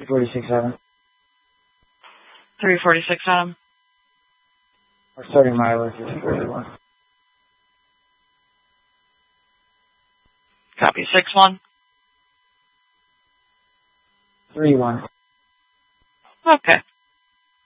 346 Adam. 346 Adam. Or starting mileage is 31. Copy. 6-1. 3-1. Okay.